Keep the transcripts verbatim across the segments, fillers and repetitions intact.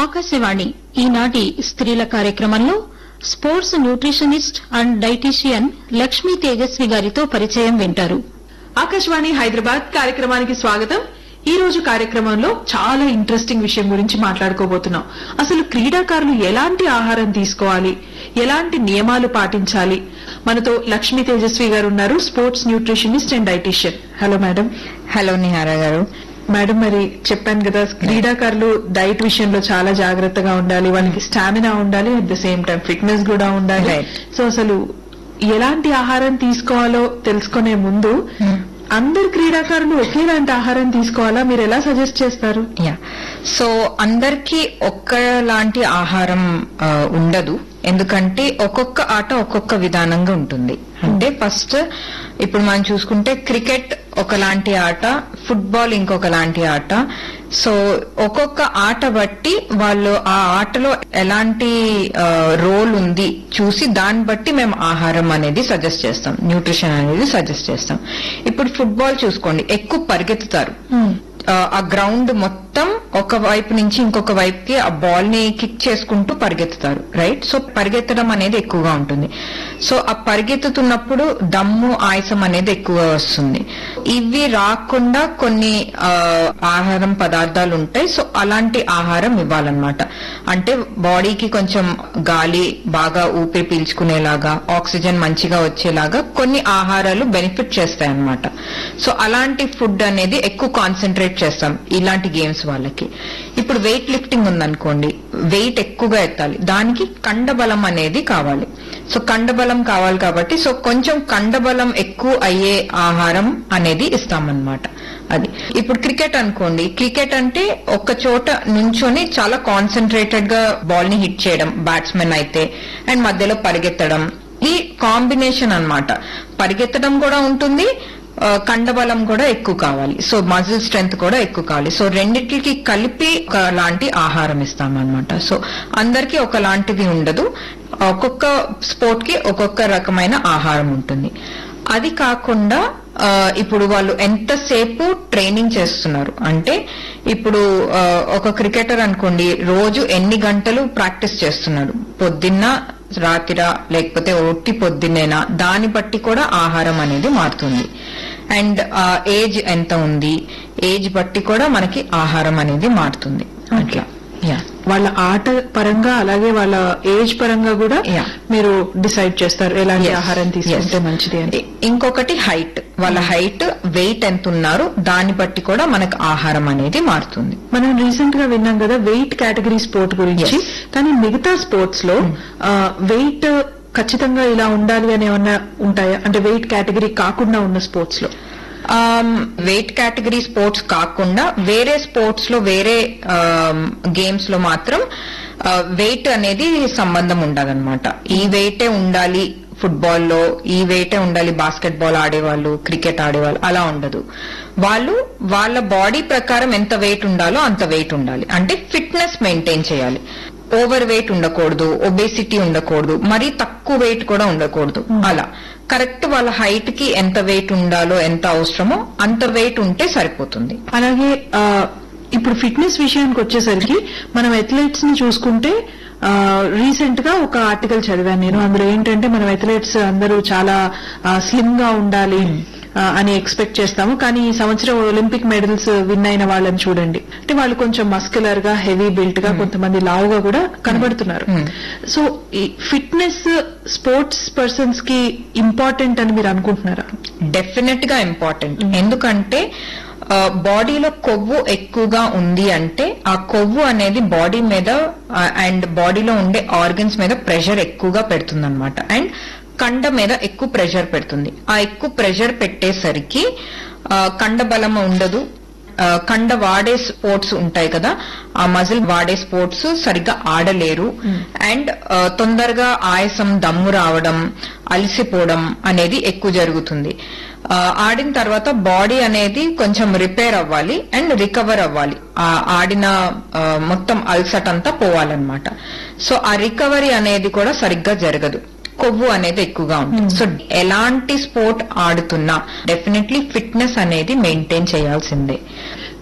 ఆకాశవాణి ఈనాటి స్త్రీల కార్యక్రమంలో sports nutritionist and dietitian Lakshmi Tejaswi గారితో పరిచయం వింటారు. ఆకాశవాణి హైదరాబాద్ కార్యక్రమానికి స్వాగతం. ఈ రోజు కార్యక్రమంలో చాలా ఇంట్రెస్టింగ్ విషయం గురించి మాట్లాడుకోబోతున్నాం. అసలు క్రీడాకారులు ఎలాంటి ఆహారం తీసుకోవాలి, ఎలాంటి నియమాలు పాటించాలి. మనతో లక్ష్మీ తేజస్వి గారు ఉన్నారు, sports nutritionist and dietitian. Hello madam. Hello Nihara గారు. మేడం, మరి చెప్పాను కదా, క్రీడాకారులు డైట్ విషయంలో చాలా జాగ్రత్తగా ఉండాలి, వాళ్ళకి స్టామినా ఉండాలి, at the same time fitness కూడా ఉండాలి. సో అసలు ఎలాంటి ఆహారం తీసుకోవాలో తెలుసుకునే ముందు అందరు క్రీడాకారులు ఒకేలాంటి ఆహారం తీసుకోవాలా, మీరు ఎలా సజెస్ట్ చేస్తారు? యా సో అందరికీ ఒక్కలాంటి ఆహారం ఉండదు, ఎందుకంటే ఒక్కొక్క ఆట ఒక్కొక్క విధానంగా ఉంటుంది. అంటే ఫస్ట్ ఇప్పుడు మనం చూసుకుంటే క్రికెట్ ఒకలాంటి ఆట, ఫుట్బాల్ ఇంకొకలాంటి ఆట. సో ఒక్కొక్క ఆట బట్టి వాళ్ళు ఆ ఆటలో ఎలాంటి రోల్ ఉంది చూసి దాన్ని బట్టి మేము ఆహారం అనేది సజెస్ట్ చేస్తాం, న్యూట్రిషన్ అనేది సజెస్ట్ చేస్తాం. ఇప్పుడు ఫుట్బాల్ చూసుకోండి, ఎక్కువ పరిగెత్తుతారు. ఆ గ్రౌండ్ మొత్తం ఒక వైపు నుంచి ఇంకొక వైపుకి ఆ బాల్ ని కిక్ చేసుకుంటూ పరిగెత్తుతారు, రైట్? సో పరిగెత్తడం అనేది ఎక్కువగా ఉంటుంది. సో ఆ పరిగెత్తుతున్నప్పుడు దమ్ము, ఆయాసం అనేది ఎక్కువగా వస్తుంది. ఇవి రాకుండా కొన్ని ఆహారం పదార్థాలు ఉంటాయి. సో అలాంటి ఆహారం ఇవ్వాలన్నమాట. అంటే బాడీకి కొంచెం గాలి బాగా ఊపిరి పీల్చుకునేలాగా, ఆక్సిజన్ మంచిగా వచ్చేలాగా కొన్ని ఆహారాలు బెనిఫిట్ చేస్తాయి అన్నమాట. సో అలాంటి ఫుడ్ అనేది ఎక్కువ కాన్సన్ట్రేట్ చేస్తాం ఇలాంటి గేమ్స్ వాళ్ళకి. ఇప్పుడు వెయిట్ లిఫ్టింగ్ ఉందనుకోండి, వెయిట్ ఎక్కువగా ఎత్తాలి, దానికి కండబలం అనేది కావాలి. సో కండబలం కావాలి కాబట్టి సో కొంచెం కండబలం ఎక్కువ అయ్యే ఆహారం అనేది ఇస్తామన్నమాట. అది ఇప్పుడు క్రికెట్ అనుకోండి, క్రికెట్ అంటే ఒక చోట నుంచొని చాలా కాన్సన్ట్రేటెడ్ గా బాల్ ని హిట్ చేయడం బ్యాట్స్మెన్ అయితే, అండ్ మధ్యలో పరిగెత్తడం, ఈ కాంబినేషన్ అన్నమాట. పరిగెత్తడం కూడా ఉంటుంది, కండబలం కూడా ఎక్కువ కావాలి, సో మజిల్ స్ట్రెంగ్త్ కూడా ఎక్కువ కావాలి. సో రెండిటికి కలిపి ఒకలాంటి ఆహారం ఇస్తామన్నమాట. సో అందరికీ ఒకలాంటిది ఉండదు, ఒక్కొక్క స్పోర్ట్ కి ఒక్కొక్క రకమైన ఆహారం ఉంటుంది. అది కాకుండా ఇప్పుడు వాళ్ళు ఎంతసేపు ట్రైనింగ్ చేస్తున్నారు అంటే, ఇప్పుడు ఒక క్రికెటర్ అనుకోండి, రోజు ఎన్ని గంటలు ప్రాక్టీస్ చేస్తున్నారు, పొద్దున్న రాత్రిరా లేకపోతే ఒట్టి పొద్దున్నేనా, దాన్ని బట్టి కూడా ఆహారం అనేది మారుతుంది. అండ్ ఏజ్ ఎంత ఉంది, ఏజ్ బట్టి కూడా మనకి ఆహారం అనేది మారుతుంది. అట్లా వాళ్ళ ఆట పరంగా అలాగే వాళ్ళ ఏజ్ పరంగా కూడా మీరు డిసైడ్ చేస్తారు ఎలాంటి ఆహారం తీసుకుంటే మంచిది అని. ఇంకొకటి హైట్, వాళ్ళ హైట్, వెయిట్ ఎంత ఉన్నారు దాన్ని బట్టి కూడా మనకు ఆహారం అనేది మారుతుంది. మనం రీసెంట్ గా విన్నాం కదా వెయిట్ కేటగిరీ స్పోర్ట్ గురించి, కానీ మిగతా స్పోర్ట్స్ లో వెయిట్ ఖచ్చితంగా ఇలా ఉండాలి అని ఏమన్నా ఉంటాయా? అంటే వెయిట్ కేటగిరీ కాకుండా ఉన్న స్పోర్ట్స్ లో, వెయిట్ కేటగిరీ స్పోర్ట్స్ కాకుండా వేరే స్పోర్ట్స్ లో, వేరే గేమ్స్ లో మాత్రం వెయిట్ అనేది సంబంధం ఉండదన్నమాట. ఈ వెయిటే ఉండాలి ఫుట్బాల్లో, ఈ వెయిటే ఉండాలి బాస్కెట్ బాల్ ఆడేవాళ్ళు, క్రికెట్ ఆడేవాళ్ళు, అలా ఉండదు. వాళ్ళు వాళ్ళ బాడీ ప్రకారం ఎంత వెయిట్ ఉండాలో అంత వెయిట్ ఉండాలి. అంటే ఫిట్నెస్ మెయింటైన్ చేయాలి. ఓవర్ వెయిట్ ఉండకూడదు, ఒబేసిటీ ఉండకూడదు, మరీ తక్కువ వెయిట్ కూడా ఉండకూడదు. అలా కరెక్ట్ వాళ్ళ హైట్ కి ఎంత వెయిట్ ఉండాలో, ఎంత అవసరమో అంత వెయిట్ ఉంటే సరిపోతుంది. అలాగే ఇప్పుడు ఫిట్నెస్ విషయానికి వచ్చేసరికి మనం అథ్లెట్స్ ని చూసుకుంటే, రీసెంట్ గా ఒక ఆర్టికల్ చదివాను నేను. అందులో ఏంటంటే మనం అథ్లెట్స్ అందరూ చాలా స్లిమ్ గా ఉండాలి అని ఎక్స్పెక్ట్ చేస్తాము, కానీ ఈ సంవత్సరం ఒలింపిక్ మెడల్స్ విన్ అయిన వాళ్ళని చూడండి, అంటే వాళ్ళు కొంచెం మస్కులర్ గా, హెవీ బిల్ట్ గా, కొంతమంది లావుగా కూడా కనబడుతున్నారు. సో ఈ ఫిట్నెస్ స్పోర్ట్స్ పర్సన్స్ కి ఇంపార్టెంట్ అని మీరు అనుకుంటున్నారా? డెఫినెట్ గా ఇంపార్టెంట్. ఎందుకంటే బాడీలో కొవ్వు ఎక్కువగా ఉంది అంటే ఆ కొవ్వు అనేది బాడీ మీద అండ్ బాడీలో ఉండే ఆర్గన్స్ మీద ప్రెషర్ ఎక్కువగా పెడుతుంది అనమాట. అండ్ కండ మీద ఎక్కువ ప్రెషర్ పెడుతుంది. ఆ ఎక్కువ ప్రెషర్ పెట్టేసరికి కండ బలం ఉండదు. కండ వాడే స్పోర్ట్స్ ఉంటాయి కదా, ఆ మజిల్ వాడే స్పోర్ట్స్ సరిగ్గా ఆడలేరు. అండ్ తొందరగా ఆయాసం, దమ్ము రావడం, అలసిపోవడం అనేది ఎక్కువ జరుగుతుంది. ఆడిన తర్వాత బాడీ అనేది కొంచెం రిపేర్ అవ్వాలి అండ్ రికవర్ అవ్వాలి. ఆ ఆడిన మొత్తం అల్సట్ అంతా పోవాలన్నమాట. సో ఆ రికవరీ అనేది కూడా సరిగ్గా జరగదు, కొవ్వు అనేది ఎక్కువగా ఉంటుంది. సో ఎలాంటి స్పోర్ట్ ఆడుతున్నా డెఫినెట్లీ ఫిట్నెస్ అనేది మెయింటైన్ చేయాల్సిందే.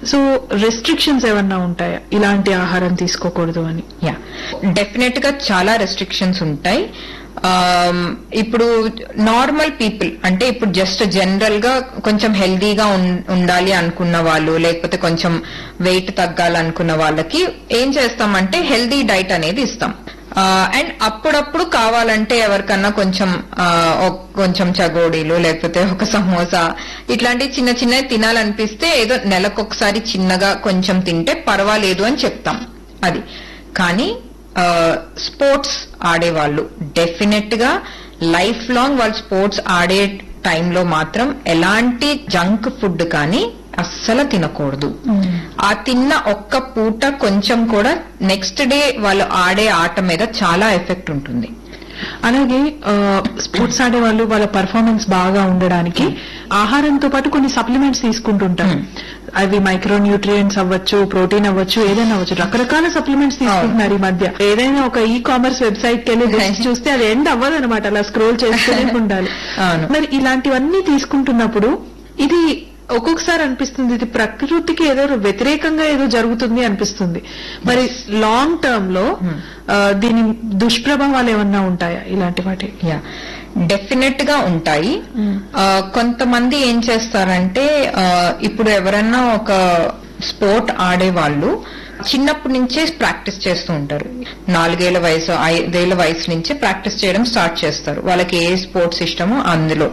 సో రెస్ట్రిక్షన్స్ ఏమన్నా ఉంటాయా ఇలాంటి ఆహారం తీసుకోకూడదు అని? యా, డెఫినెట్ గా చాలా రెస్ట్రిక్షన్స్ ఉంటాయి. ఆమ్, ఇప్పుడు నార్మల్ పీపుల్ అంటే ఇప్పుడు జస్ట్ జనరల్ గా కొంచెం హెల్దీగా ఉం- ఉండాలి అనుకున్న వాళ్ళు, లేకపోతే కొంచెం వెయిట్ తగ్గాలనుకున్న వాళ్ళకి ఏం చేస్తామంటే హెల్దీ డైట్ అనేది ఇస్తాం. అండ్ అప్పుడప్పుడు కావాలంటే ఎవరికన్నా కొంచెం ఆ, ఒక- కొంచెం చగోడీలు లేకపోతే ఒక సమోసా ఇట్లాంటి చిన్న చిన్నవి తినాలనిపిస్తే ఏదో నెలకొకసారి చిన్నగా కొంచెం తింటే పర్వాలేదు అని చెప్తాం. అది కానీ స్పోర్ట్స్ ఆడేవాళ్ళు డెఫినెట్ గా లైఫ్ లాంగ్ వాళ్ళు స్పోర్ట్స్ ఆడే టైంలో మాత్రం ఎలాంటి జంక్ ఫుడ్ కానీ అస్సలు తినకూడదు. ఆ తిన్న ఒక్క పూట కొంచెం కూడా నెక్స్ట్ డే వాళ్ళు ఆడే ఆట మీద చాలా ఎఫెక్ట్ ఉంటుంది. అలాగే స్పోర్ట్స్ ఆడే వాళ్ళు వాళ్ళ పర్ఫార్మెన్స్ బాగా ఉండడానికి ఆహారంతో పాటు కొన్ని సప్లిమెంట్స్ తీసుకుంటుంటారు. అవి మైక్రో న్యూట్రియంట్స్ అవ్వచ్చు, ప్రోటీన్ అవ్వచ్చు, ఏదైనా అవ్వచ్చు. రకరకాల సప్లిమెంట్స్ తీసుకుంటున్నారు ఈ మధ్య. ఏదైనా ఒక ఈ కామర్స్ వెబ్సైట్ కి వెళ్ళి లిస్ట్ చూస్తే అది ఎండ్ అవ్వదు అనమాట, అలా స్క్రోల్ చేస్తూనే ఉండాలి. అవును. మరి ఇలాంటివన్నీ తీసుకుంటున్నప్పుడు ఇది ఒక్కొక్కసారి అనిపిస్తుంది ఇది ప్రకృతికి ఏదో వ్యతిరేకంగా ఏదో జరుగుతుంది అనిపిస్తుంది. మరి లాంగ్ టర్మ్ లో ఆ, దీని దుష్ప్రభావాలు ఏమన్నా ఉంటాయా ఇలాంటి వాటి? యా, డెఫినెట్ గా ఉంటాయి. ఆ, కొంతమంది ఏం చేస్తారంటే ఆ, ఇప్పుడు ఎవరన్నా ఒక స్పోర్ట్ ఆడేవాళ్ళు చిన్నప్పటి నుంచే ప్రాక్టీస్ చేస్తూ ఉంటారు. నాలుగేళ్ల వయసు ఐదేళ్ల వయసు నుంచే ప్రాక్టీస్ చేయడం స్టార్ట్ చేస్తారు. వాళ్ళకి ఏ స్పోర్ట్స్ ఇష్టమో అందులో.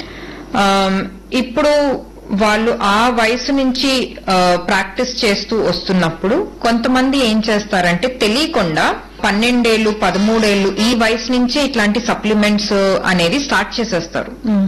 ఆమ్, ఇప్పుడు వాళ్ళు ఆ వయసు నుంచి ప్రాక్టీస్ చేస్తూ వస్తున్నప్పుడు కొంతమంది ఏం చేస్తారంటే తెలియకుండా పన్నెండేళ్లు పదమూడేళ్లు ఈ వయసు నుంచే ఇట్లాంటి సప్లిమెంట్స్ అనేది స్టార్ట్ చేసేస్తారు.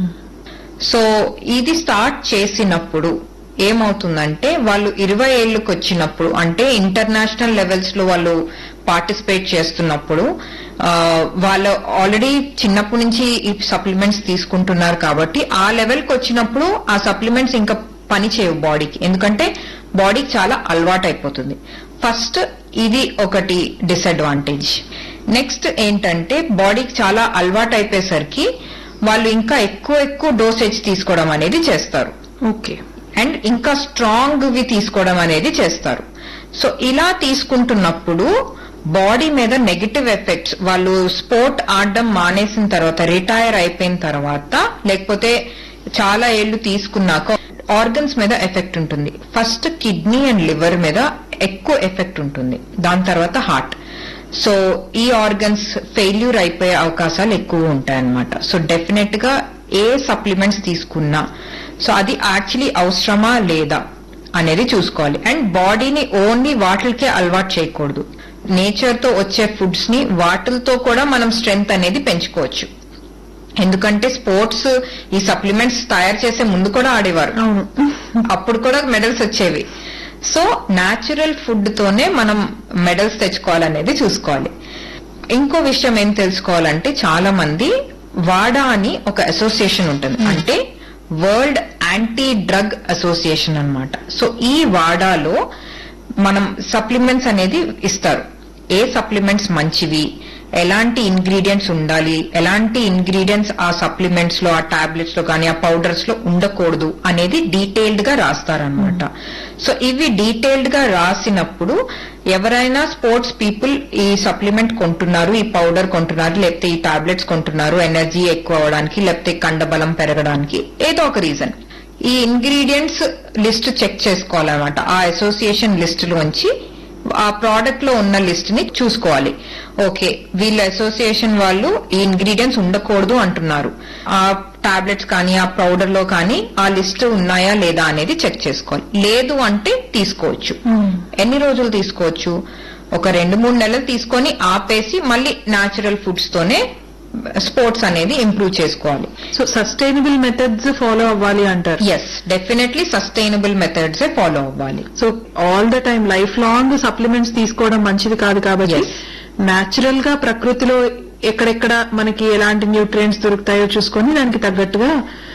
సో ఇది స్టార్ట్ చేసినప్పుడు ఏమవుతుందంటే వాళ్ళు ఇరవై ఏళ్లకు వచ్చినప్పుడు అంటే ఇంటర్నేషనల్ లెవెల్స్ లో వాళ్ళు పార్టిసిపేట్ చేస్తున్నప్పుడు ఆ, వాళ్ళు ఆల్రెడీ చిన్నప్పటి నుంచి ఈ సప్లిమెంట్స్ తీసుకుంటున్నారు కాబట్టి ఆ లెవెల్కి వచ్చినప్పుడు ఆ సప్లిమెంట్స్ ఇంకా పని చేయవు బాడీకి, ఎందుకంటే బాడీకి చాలా అలవాటు అయిపోతుంది. ఫస్ట్ ఇది ఒకటి డిసడ్వాంటేజ్. నెక్స్ట్ ఏంటంటే బాడీకి చాలా అలవాటు అయిపోయేసరికి వాళ్ళు ఇంకా ఎక్కువ ఎక్కువ డోసేజ్ తీసుకోవడం అనేది చేస్తారు. ఓకే. అండ్ ఇంకా స్ట్రాంగ్ వి తీసుకోవడం అనేది చేస్తారు. సో ఇలా తీసుకుంటున్నప్పుడు బాడీ మీద నెగటివ్ ఎఫెక్ట్స్ వాళ్ళు స్పోర్ట్ ఆడడం మానేసిన తర్వాత, రిటైర్ అయిపోయిన తర్వాత, లేకపోతే చాలా ఏళ్లు తీసుకున్నాక ఆర్గన్స్ మీద ఎఫెక్ట్ ఉంటుంది. ఫస్ట్ కిడ్నీ అండ్ లివర్ మీద ఎక్కువ ఎఫెక్ట్ ఉంటుంది, దాని తర్వాత హార్ట్. సో ఈ ఆర్గన్స్ ఫెయిల్యూర్ అయిపోయే అవకాశాలు ఎక్కువ ఉంటాయన్నమాట. సో డెఫినెట్ గా ఏ సప్లిమెంట్స్ తీసుకున్నా సో అది యాక్చువల్లీ అవసరమా లేదా అనేది చూసుకోవాలి. అండ్ బాడీని ఓన్లీ వాటికే అలవాటు చేయకూడదు. నేచర్ తో వచ్చే ఫుడ్స్ ని వాటితో కూడా మనం స్ట్రెంగ్త్ అనేది పెంచుకోవచ్చు. ఎందుకంటే స్పోర్ట్స్ ఈ సప్లిమెంట్స్ తయారు చేసే ముందు కూడా ఆడేవారు, అప్పుడు కూడా మెడల్స్ వచ్చేవి. సో న్యాచురల్ ఫుడ్ తోనే మనం మెడల్స్ తెచ్చుకోవాలనేది చూసుకోవాలి. ఇంకో విషయం ఏం తెలుసుకోవాలంటే చాలా మంది వాడా అని ఒక అసోసియేషన్ ఉంటుంది, అంటే వరల్డ్ యాంటీ డ్రగ్ అసోసియేషన్ అన్నమాట. సో ఈ వాడాలో మనం సప్లిమెంట్స్ అనేది ఇస్తారు. ఏ సప్లిమెంట్స్ మంచివి, ఎలాంటి ఇంగ్రీడియంట్స్ ఉండాలి, ఎలాంటి ఇంగ్రీడియంట్స్ ఆ సప్లిమెంట్స్ లో, ఆ టాబ్లెట్స్ లో కానీ ఆ పౌడర్స్ లో ఉండకూడదు అనేది డీటెయిల్డ్ గా రాస్తారనమాట. సో ఇవి డీటెయిల్డ్ గా రాసినప్పుడు ఎవరైనా స్పోర్ట్స్ పీపుల్ ఈ సప్లిమెంట్ కొంటున్నారు, ఈ పౌడర్ కొంటున్నారు, లేకపోతే ఈ టాబ్లెట్స్ కొంటున్నారు ఎనర్జీ ఎక్కువ అవడానికి, లేకపోతే కండబలం పెరగడానికి, ఏదో ఒక రీజన్, ఈ ఇంగ్రీడియంట్స్ లిస్ట్ చెక్ చేసుకోవాలన్నమాట. ఆ అసోసియేషన్ లిస్ట్ లోంచి ఆ ప్రోడక్ట్ లో ఉన్న లిస్ట్ ని చూసుకోవాలి. ఓకే, వీళ్ళ అసోసియేషన్ వాళ్ళు ఈ ఇంగ్రీడియంట్స్ ఉండకూడదు అంటున్నారు, ఆ టాబ్లెట్స్ కానీ ఆ పౌడర్ లో కానీ ఆ లిస్ట్ ఉన్నాయా లేదా అనేది చెక్ చేసుకోవాలి. లేదు అంటే తీసుకోవచ్చు. ఎన్ని రోజులు తీసుకోవచ్చు? ఒక రెండు మూడు నెలలు తీసుకొని ఆపేసి మళ్ళీ న్యాచురల్ ఫుడ్స్ తోనే స్పోర్ట్స్ అనేది ఇంప్రూవ్ చేసుకోవాలి. సో సస్టైనబుల్ మెథడ్స్ ఫాలో అవ్వాలి అంటారు. Yes, definitely sustainable methods follow అవ్వాలి. So all the time life long supplements తీసుకోవడం మంచిది కాదు కాబట్టి న్యాచురల్ గా ప్రకృతిలో ఎక్కడెక్కడ మనకి ఎలాంటి న్యూట్రియంట్స్ దొరుకుతాయో చూసుకొని దానికి తగ్గట్టుగా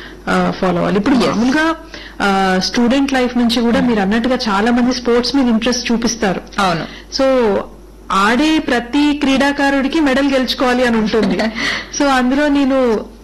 ఫాలో అవ్వాలి. ఇప్పుడు మామూలుగా స్టూడెంట్ లైఫ్ నుంచి కూడా మీరు అన్నట్టుగా చాలా మంది స్పోర్ట్స్ మీద ఇంట్రెస్ట్ చూపిస్తారు. అవును. సో ఆడే ప్రతి క్రీడాకారుడికి మెడల్ గెలుచుకోవాలి అని ఉంటుంది. సో అందులో నేను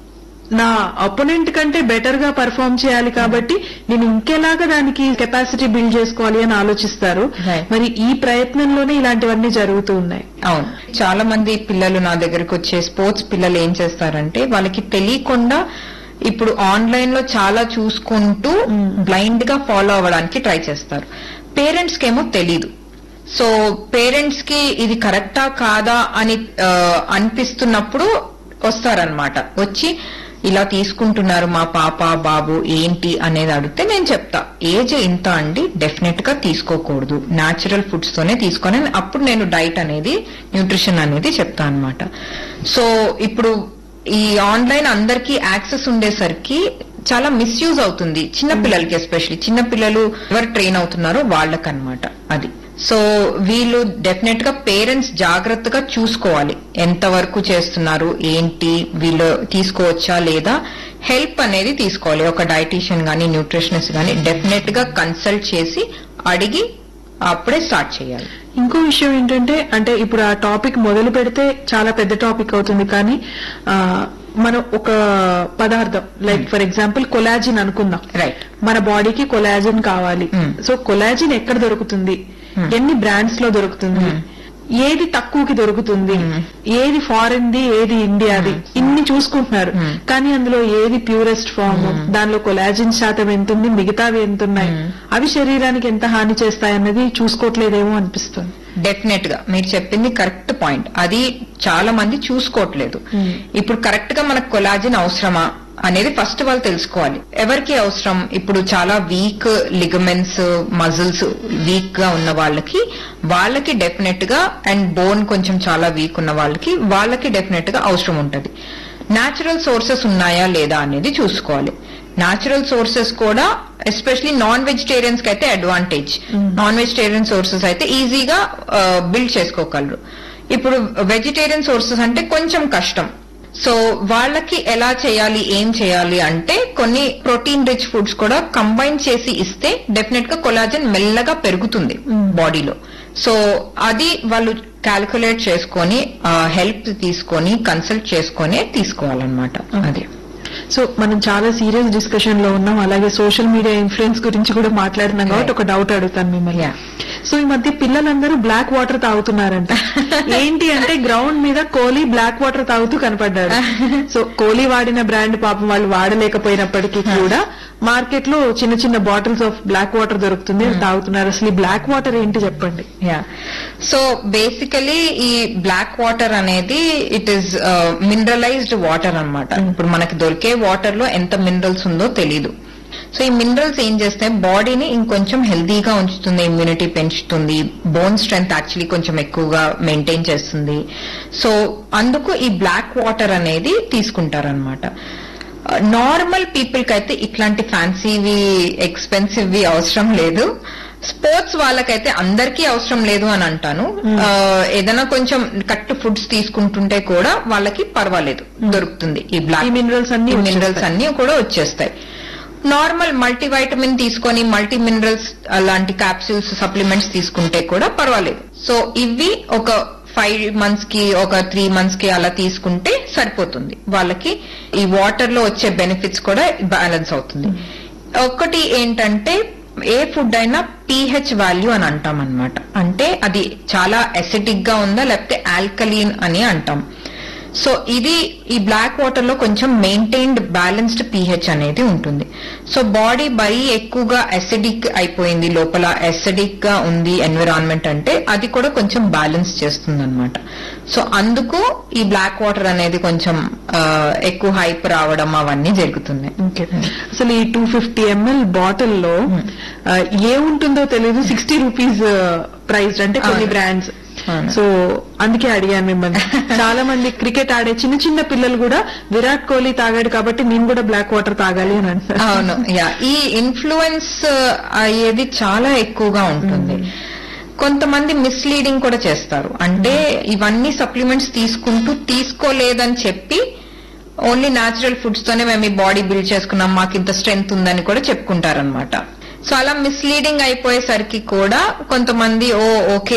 నా అపోనెంట్ కంటే బెటర్ గా పర్ఫార్మ్ చేయాలి కాబట్టి నేను ఇంకెలాగా దానికి కెపాసిటీ బిల్డ్ చేసుకోవాలి అని ఆలోచిస్తారు. Right. మరి ఈ ప్రయత్నంలోనే ఇలాంటివన్నీ జరుగుతూ ఉన్నాయి. అవును, చాలా మంది పిల్లలు నా దగ్గరకు వచ్చే స్పోర్ట్స్ పిల్లలు ఏం చేస్తారంటే వాళ్ళకి తెలియకుండా ఇప్పుడు ఆన్లైన్ లో చాలా చూసుకుంటూ బ్లైండ్ గా ఫాలో అవ్వడానికి ట్రై చేస్తారు. పేరెంట్స్ కేమో తెలీదు. సో పేరెంట్స్ కి ఇది కరెక్టా కాదా అని ఆ, అనిపిస్తున్నప్పుడు వస్తారనమాట. వచ్చి ఇలా తీసుకుంటున్నారు మా పాప బాబు ఏంటి అనేది అడిగితే నేను చెప్తా, ఏజ్ ఇంత అండి, డెఫినెట్ గా తీసుకోకూడదు, న్యాచురల్ ఫుడ్స్ తోనే తీసుకొని అప్పుడు నేను డైట్ అనేది న్యూట్రిషన్ అనేది చెప్తా అనమాట. సో ఇప్పుడు ఈ ఆన్లైన్ అందరికీ యాక్సెస్ ఉండేసరికి చాలా మిస్యూజ్ అవుతుంది చిన్న పిల్లలకి, ఎస్పెషల్లీ చిన్న పిల్లలు ఎవరు ట్రైన్ అవుతున్నారో వాళ్ళకన్నమాట అది. సో వీళ్ళు డెఫినెట్ గా పేరెంట్స్ జాగ్రత్తగా చూసుకోవాలి ఎంత వరకు చేస్తున్నారు ఏంటి, వీళ్ళు తీసుకోవచ్చా లేదా, హెల్ప్ అనేది తీసుకోవాలి. ఒక డైటీషియన్ గానీ న్యూట్రిషనిస్ట్ గానీ డెఫినెట్ గా కన్సల్ట్ చేసి అడిగి అప్పుడే స్టార్ట్ చేయాలి. ఇంకో విషయం ఏంటంటే, అంటే ఇప్పుడు ఆ టాపిక్ మొదలు పెడితే చాలా పెద్ద టాపిక్ అవుతుంది, కానీ ఆ, మనం ఒక పదార్థం లైక్ ఫర్ ఎగ్జాంపుల్ కొలాజిన్ అనుకుందాం. రైట్. మన బాడీకి కొలాజిన్ కావాలి. Hmm. సో కొలాజిన్ ఎక్కడ దొరుకుతుంది, ఎన్ని బ్రాండ్స్ లో దొరుకుతుంది, ఏది తక్కువకి దొరుకుతుంది, ఏది ఫారెన్ ది ఏది ఇండియాది, ఇన్ని చూసుకుంటున్నారు. కానీ అందులో ఏది ప్యూరెస్ట్ ఫామ్, దానిలో కొలాజిన్ శాతం ఎంత ఉంది, మిగతావి ఎంత ఉన్నాయి, అవి శరీరానికి ఎంత హాని చేస్తాయన్నది చూసుకోవట్లేదేమో అనిపిస్తుంది. డెఫినెట్ గా మీరు చెప్పింది కరెక్ట్ పాయింట్. అది చాలా మంది చూసుకోవట్లేదు. ఇప్పుడు కరెక్ట్ గా మనకు కొలాజిన్ అవసరమా అనేది ఫస్ట్ వాళ్ళు తెలుసుకోవాలి. ఎవరికి అవసరం, ఇప్పుడు చాలా వీక్ లిగమెంట్స్ మజిల్స్ వీక్ గా ఉన్న వాళ్ళకి వాళ్ళకి డెఫినెట్ గా, అండ్ బోన్ కొంచెం చాలా వీక్ ఉన్న వాళ్ళకి వాళ్ళకి డెఫినెట్ గా అవసరం ఉంటది. న్యాచురల్ సోర్సెస్ ఉన్నాయా లేదా అనేది చూసుకోవాలి. న్యాచురల్ సోర్సెస్ కూడా ఎస్పెషలీ నాన్ వెజిటేరియన్స్ కి అయితే అడ్వాంటేజ్. నాన్ వెజిటేరియన్ సోర్సెస్ అయితే ఈజీగా బిల్డ్ చేసుకోగలరు. ఇప్పుడు వెజిటేరియన్ సోర్సెస్ అంటే కొంచెం కష్టం. సో వాళ్ళకి ఎలా చేయాలి, ఏం చేయాలి అంటే కొన్ని ప్రోటీన్ రిచ్ ఫుడ్స్ కూడా కంబైన్ చేసి ఇస్తే డెఫినెట్ గా కొలాజన్ మెల్లగా పెరుగుతుంది బాడీలో. సో అది వాళ్ళు క్యాల్కులేట్ చేసుకొని హెల్ప్ తీసుకొని కన్సల్ట్ చేసుకొని తీసుకోవాలన్నమాట. అది. సో మనం చాలా సీరియస్ డిస్కషన్ లో ఉన్నాం, అలాగే సోషల్ మీడియా ఇన్ఫ్లుయెన్స్ గురించి కూడా మాట్లాడుతున్నాం కాబట్టి ఒక డౌట్ అడుగుతాను మిమ్మల్ని. సో ఈ మధ్య పిల్లలందరూ బ్లాక్ వాటర్ తాగుతున్నారంట. ఏంటి అంటే గ్రౌండ్ మీద కోహ్లీ బ్లాక్ వాటర్ తాగుతూ కనపడ్డారు. సో కోహ్లీ వాడిన బ్రాండ్ పాపం వాళ్ళు వాడలేకపోయినప్పటికీ కూడా మార్కెట్ లో చిన్న చిన్న బాటిల్స్ ఆఫ్ బ్లాక్ వాటర్ దొరుకుతుంది, అది తాగుతున్నారు. అసలు ఈ బ్లాక్ వాటర్ ఏంటి చెప్పండి. యా, సో బేసికలీ ఈ బ్లాక్ వాటర్ అనేది ఇట్ ఈస్ మినరలైజ్డ్ వాటర్ అన్నమాట. ఇప్పుడు మనకి దొరికే వాటర్ లో ఎంత మినరల్స్ ఉందో తెలీదు. సో ఈ మినరల్స్ ఏం చేస్తాయి, బాడీని ఇంకొంచెం హెల్దీగా ఉంచుతుంది, ఇమ్యూనిటీ పెంచుతుంది, బోన్ స్ట్రెంగ్త్ యాక్చువల్లీ కొంచెం ఎక్కువగా మెయింటైన్ చేస్తుంది. సో అందుకు ఈ బ్లాక్ వాటర్ అనేది తీసుకుంటారనమాట. నార్మల్ పీపుల్ కి అయితే ఇట్లాంటి ఫ్యాన్సీవి ఎక్స్పెన్సివ్వి అవసరం లేదు. స్పోర్ట్స్ వాళ్ళకైతే అందరికీ అవసరం లేదు అని అంటాను. ఏదైనా కొంచెం కరెక్ట్ ఫుడ్స్ తీసుకుంటుంటే కూడా వాళ్ళకి పర్వాలేదు, దొరుకుతుంది ఈ బ్లాక్ మినరల్స్ అన్ని మినరల్స్ అన్ని కూడా వచ్చేస్తాయి. నార్మల్ మల్టీవైటమిన్ తీసుకొని మల్టీ మినరల్స్ అలాంటి క్యాప్సూల్స్ సప్లిమెంట్స్ తీసుకుంటే కూడా పర్వాలేదు. సో ఇవి ఒక ఫైవ్ మంత్స్ కి ఒక త్రీ మంత్స్ కి అలా తీసుకుంటే సరిపోతుంది. వాళ్ళకి ఈ వాటర్ లో వచ్చే బెనిఫిట్స్ కూడా బ్యాలెన్స్ అవుతుంది. ఒకటి ఏంటంటే ఏ ఫుడ్ అయినా పీహెచ్ వాల్యూ అని అంటాం అనమాట. అంటే అది చాలా అసిడిక్ గా ఉందా లేకపోతే ఆల్కలీన్ అని అంటాం. సో ఇది ఈ బ్లాక్ వాటర్ లో కొంచెం మెయింటైన్డ్ బ్యాలెన్స్డ్ పీహెచ్ అనేది ఉంటుంది. సో బాడీ మరీ ఎక్కువగా అసిడిక్ అయిపోయింది, లోపల అసిడిక్ గా ఉంది ఎన్విరాన్మెంట్ అంటే అది కూడా కొంచెం బ్యాలెన్స్ చేస్తుంది అనమాట. సో అందుకు ఈ బ్లాక్ వాటర్ అనేది కొంచెం ఎక్కువ హైప్ రావడం అవన్నీ జరుగుతున్నాయి. అసలు ఈ టూ ఫిఫ్టీ ఎంఎల్ బాటిల్ లో ఏముంటుందో తెలియదు, సిక్స్టీ రూపీస్ ప్రైస్ అంటే కొన్ని బ్రాండ్స్. సో అందుకే అడిగాను మిమ్మల్ని. చాలా మంది క్రికెట్ ఆడే చిన్న చిన్న పిల్లలు కూడా విరాట్ కోహ్లీ తాగాడు కాబట్టి నేను కూడా బ్లాక్ వాటర్ తాగాలి అని అంటారు. అవును, యా, ఈ ఇన్ఫ్లుయెన్స్ అయ్యేది చాలా ఎక్కువగా ఉంటుంది. కొంతమంది మిస్లీడింగ్ కూడా చేస్తారు. అంటే ఇవన్నీ సప్లిమెంట్స్ తీసుకుంటూ తీసుకోలేదని చెప్పి ఓన్లీ న్యాచురల్ ఫుడ్స్ తోనే మేము ఈ బాడీ బిల్డ్ చేసుకున్నాం, మాకు ఇంత స్ట్రెంగ్త్ ఉందని కూడా చెప్పుకుంటారనమాట. సో అలా మిస్లీడింగ్ అయిపోయేసరికి కూడా కొంతమంది ఓ ఓకే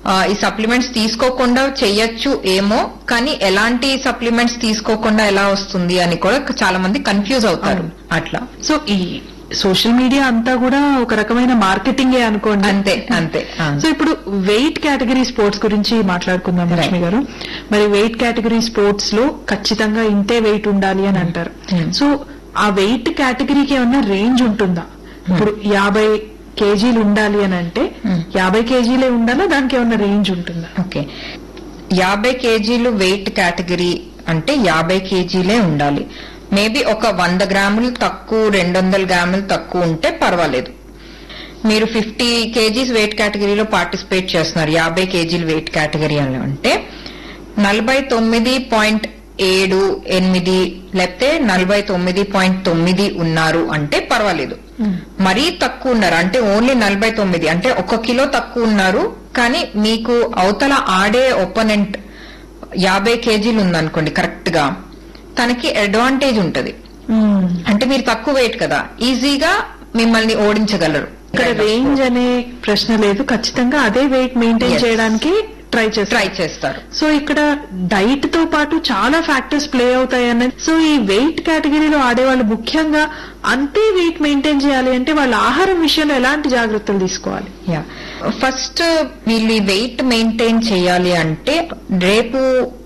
ఆ, ఈ సప్లిమెంట్స్ తీసుకోకుండా చెయ్యొచ్చు ఏమో, కానీ ఎలాంటి సప్లిమెంట్స్ తీసుకోకుండా ఎలా వస్తుంది అని కూడా చాలా మంది కన్ఫ్యూజ్ అవుతారు. అట్లా సో ఈ సోషల్ మీడియా అంతా కూడా ఒక రకమైన మార్కెటింగే అనుకోండి. అంతే అంతే ఆ. సో ఇప్పుడు వెయిట్ కేటగిరీ స్పోర్ట్స్ గురించి మాట్లాడుకుందాం లక్ష్మి గారు. మరి వెయిట్ కేటగిరీ స్పోర్ట్స్ లో ఖచ్చితంగా ఇంతే వెయిట్ ఉండాలి అని అంటారు. సో ఆ వెయిట్ కేటగిరీకి ఏమన్నా రేంజ్ ఉంటుందా? ఇప్పుడు యాభై కేజీలు ఉండాలి అని అంటే యాభై కేజీలే ఉండాలా, దానికి ఏమన్నా రేంజ్ ఉంటుందా? ఓకే, యాభై కేజీలు వెయిట్ కేటగిరీ అంటే యాభై కేజీలే ఉండాలి. మేబీ ఒక వంద గ్రాములు తక్కువ, రెండు వందల గ్రాములు తక్కువ ఉంటే పర్వాలేదు. మీరు ఫిఫ్టీ కేజీస్ వెయిట్ కేటగిరీలో పార్టిసిపేట్ చేస్తున్నారు, యాభై కేజీలు వెయిట్ కేటగిరీ అని అంటే నలభై తొమ్మిది పాయింట్ ఏడు ఎనిమిది లేకపోతే నలభై తొమ్మిది పాయింట్ తొమ్మిది ఉన్నారు అంటే పర్వాలేదు. మరీ తక్కువ ఉన్నారు అంటే ఓన్లీ నలభై తొమ్మిది అంటే ఒక కిలో తక్కువ ఉన్నారు, కానీ మీకు అవతల ఆడే ఒపోనెంట్ యాభై కేజీలు ఉందనుకోండి కరెక్ట్ గా, తనకి అడ్వాంటేజ్ ఉంటది. అంటే మీరు తక్కువ వెయిట్ కదా, ఈజీగా మిమ్మల్ని ఓడించగలరు. ఇక్కడ రేంజ్ అనే ప్రశ్న లేదు, ఖచ్చితంగా అదే వెయిట్ మెయింటైన్ Yes. చేయడానికి ట్రై చేస్తారు ట్రై చేస్తారు. సో ఇక్కడ డైట్ తో పాటు చాలా ఫ్యాక్టర్స్ ప్లే అవుతాయి అన్నది. సో ఈ వెయిట్ కేటగిరీలో ఆడేవాళ్ళు ముఖ్యంగా అంతే వెయిట్ మెయింటైన్ చేయాలి అంటే వాళ్ళ ఆహారం విషయంలో ఎలాంటి జాగ్రత్తలు తీసుకోవాలి? యా, ఫస్ట్ వీళ్ళు వెయిట్ మెయింటైన్ చేయాలి అంటే రేపు